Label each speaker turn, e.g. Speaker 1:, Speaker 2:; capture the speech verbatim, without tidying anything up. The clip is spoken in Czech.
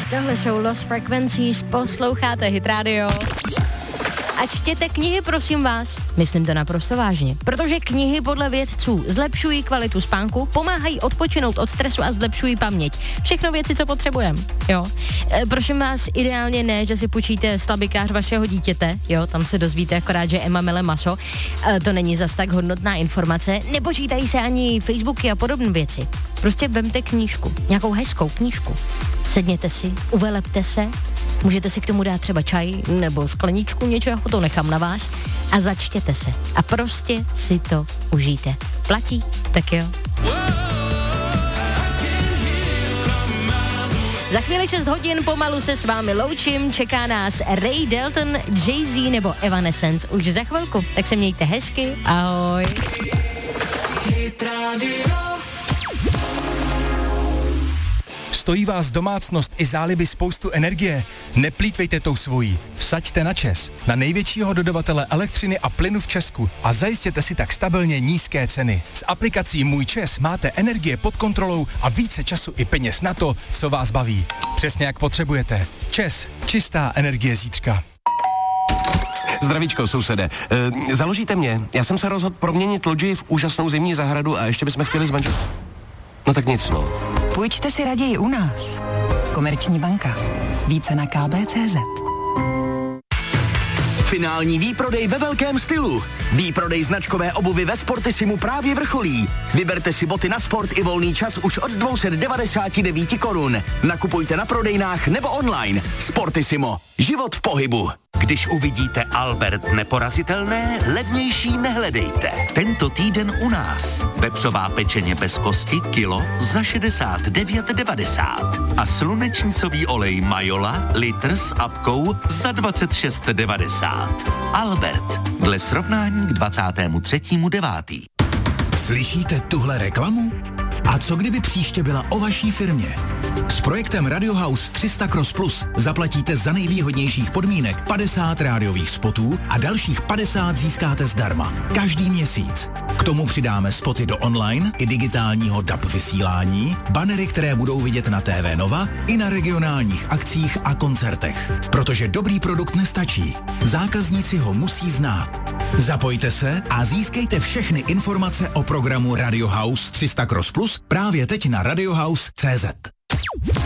Speaker 1: tohle jsou Lost Frequencies, posloucháte Hit Radio. A čtěte knihy, prosím vás. Myslím to naprosto vážně. Protože knihy podle vědců zlepšují kvalitu spánku, pomáhají odpočinout od stresu a zlepšují paměť. Všechno věci, co potřebujeme. Jo. E, prosím vás, ideálně ne, že si půjčíte slabikář vašeho dítěte. Jo, tam se dozvíte akorát, že Emma mele maso. E, to není zas tak hodnotná informace. Nepočítají se ani Facebooky a podobné věci. Prostě vemte knížku. Nějakou hezkou knížku. Sedněte si, uvelepte se. Můžete si k tomu dát třeba čaj nebo skleničku, něco, jako to nechám na vás a začtěte se. A prostě si to užijte. Platí? Tak jo. Za chvíli šest hodin pomalu se s vámi loučím, čeká nás Ray Dalton, Jay-Z nebo Evanescence už za chvilku. Tak se mějte hezky, ahoj.
Speaker 2: Stojí vás domácnost i záliby spoustu energie? Neplýtvejte tou svojí. Vsaďte na ČEZ, na největšího dodavatele elektřiny a plynu v Česku a zajistěte si tak stabilně nízké ceny. S aplikací Můj ČEZ máte energie pod kontrolou a více času i peněz na to, co vás baví. Přesně jak potřebujete. ČEZ, čistá energie zítřka.
Speaker 3: Zdravíčko, sousede. E, založíte mě? Já jsem se rozhodl proměnit loďi v úžasnou zimní zahradu a ještě bychom chtěli s manžel... No tak nic, no.
Speaker 4: Půjčte si raději u nás. Komerční banka. Více na k b tečka cé zet.
Speaker 5: Finální výprodej ve velkém stylu. Výprodej značkové obuvy ve Sportissimu právě vrcholí. Vyberte si boty na sport i volný čas už od dvě stě devadesát devět korun. Nakupujte na prodejnách nebo online. Sportissimo. Život v pohybu.
Speaker 6: Když uvidíte Albert neporazitelné, levnější nehledejte. Tento týden u nás. Vepřová pečeně bez kosti kilo za šedesát devět devadesát. A slunečnicový olej Majola litr s apkou za dvacet šest devadesát. Albert. Dle srovnání k dvacátému třetímu devátý.
Speaker 7: Slyšíte tuhle reklamu? A co kdyby příště byla o vaší firmě? S projektem Radio House tři sta Cross Plus zaplatíte za nejvýhodnějších podmínek padesát rádiových spotů a dalších padesát získáte zdarma. Každý měsíc. K tomu přidáme spoty do online i digitálního D A B vysílání, banery, které budou vidět na T V Nova i na regionálních akcích a koncertech. Protože dobrý produkt nestačí. Zákazníci ho musí znát. Zapojte se a získejte všechny informace o programu Radio House tři sta Cross Plus právě teď na radiohouse tečka cé zet.